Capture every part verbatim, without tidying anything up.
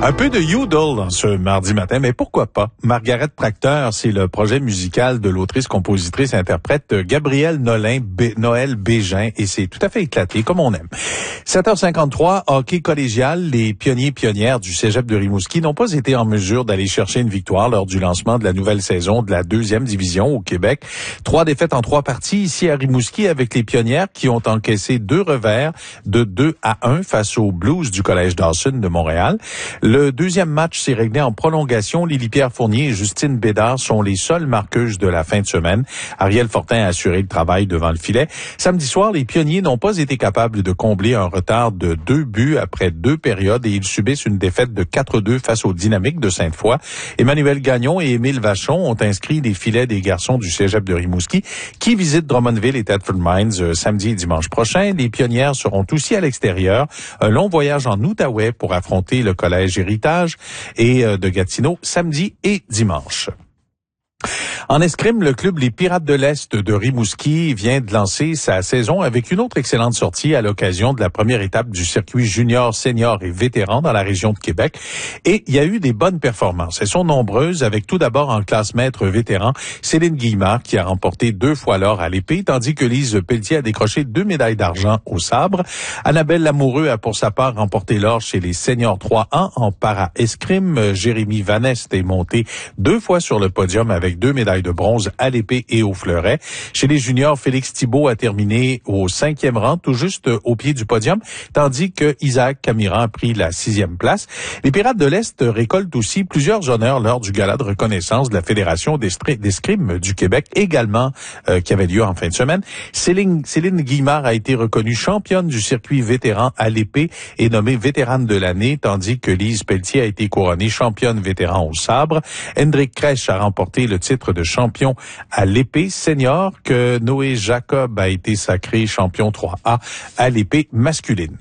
Un peu de Yodel ce mardi matin, mais pourquoi pas? Margaret Tracteur, c'est le projet musical de l'autrice, compositrice, interprète Gabrielle Nolin, Bé- Noël Bégin, et c'est tout à fait éclaté, comme on aime. sept heures cinquante-trois, hockey collégial, les pionniers pionnières du cégep de Rimouski n'ont pas été en mesure d'aller chercher une victoire lors du lancement de la nouvelle saison de la deuxième division au Québec. Trois défaites en trois parties ici à Rimouski avec les pionnières qui ont encaissé deux revers de deux à un face aux Blues du Collège Dawson de Montréal. Le deuxième match s'est réglé en prolongation. Lily-Pierre Fournier et Justine Bédard sont les seules marqueuses de la fin de semaine. Ariel Fortin a assuré le travail devant le filet. Samedi soir, les pionniers n'ont pas été capables de combler un retard de deux buts après deux périodes et ils subissent une défaite de quatre deux face au Dynamique de Sainte-Foy. Emmanuel Gagnon et Émile Vachon ont inscrit les filets des garçons du cégep de Rimouski qui visitent Drummondville et Thetford Mines euh, samedi et dimanche prochain. Les pionnières seront aussi à l'extérieur. Un long voyage en Outaouais pour affronter le collège Héritage et euh, de Gatineau samedi et dimanche. En escrime, le club Les Pirates de l'Est de Rimouski vient de lancer sa saison avec une autre excellente sortie à l'occasion de la première étape du circuit junior, senior et vétéran dans la région de Québec. Et il y a eu des bonnes performances. Elles sont nombreuses avec tout d'abord en classe maître vétéran, Céline Guillemard qui a remporté deux fois l'or à l'épée, tandis que Lise Pelletier a décroché deux médailles d'argent au sabre. Annabelle Lamoureux a pour sa part remporté l'or chez les seniors trois ans en para-escrime. Jérémy Vanest est monté deux fois sur le podium avec deux médailles de bronze à l'épée et au fleuret. Chez les juniors, Félix Thibault a terminé au cinquième rang, tout juste au pied du podium, tandis que Isaac Camiran a pris la sixième place. Les Pirates de l'Est récoltent aussi plusieurs honneurs lors du gala de reconnaissance de la Fédération d'escrime du Québec, également euh, qui avait lieu en fin de semaine. Céline, Céline Guillemard a été reconnue championne du circuit vétéran à l'épée et nommée vétérane de l'année, tandis que Lise Pelletier a été couronnée championne vétéran au sabre. Hendrik Krech a remporté le titre de champion à l'épée senior, que Noé Jacob a été sacré champion trois A à l'épée masculine.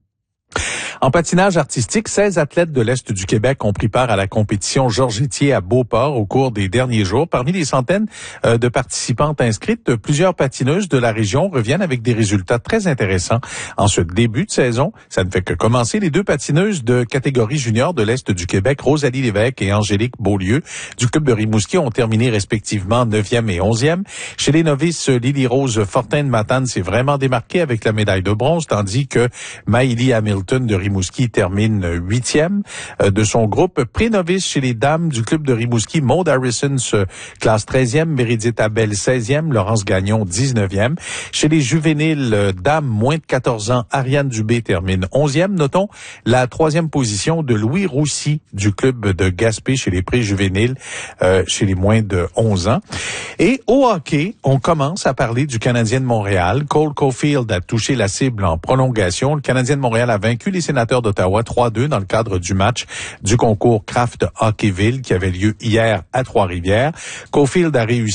En patinage artistique, seize athlètes de l'Est du Québec ont pris part à la compétition Georges-Étier à Beauport au cours des derniers jours. Parmi les centaines euh, de participantes inscrites, plusieurs patineuses de la région reviennent avec des résultats très intéressants. En ce début de saison, ça ne fait que commencer. Les deux patineuses de catégorie junior de l'Est du Québec, Rosalie Lévesque et Angélique Beaulieu, du club de Rimouski, ont terminé respectivement neuvième et onzième. Chez les novices, Lily-Rose Fortin de Matane s'est vraiment démarquée avec la médaille de bronze, tandis que Maïlie Hamilton de Rimouski termine huitième de son groupe. Pré-novice chez les dames du club de Rimouski, Maud Harrison se classe treizième, Méridith Abel seizième, Laurence Gagnon dix-neuvième. Chez les juvéniles dames moins de quatorze ans, Ariane Dubé termine onzième. Notons la troisième position de Louis Roussy du club de Gaspé chez les pré-juvéniles, euh, chez les moins de onze ans. Et au hockey, on commence à parler du Canadien de Montréal. Cole Caulfield a touché la cible en prolongation. Le Canadien de Montréal a vaincu les Sénateurs d'Ottawa trois deux dans le cadre du match du concours Kraft Hockeyville qui avait lieu hier à Trois-Rivières. Caulfield a réussi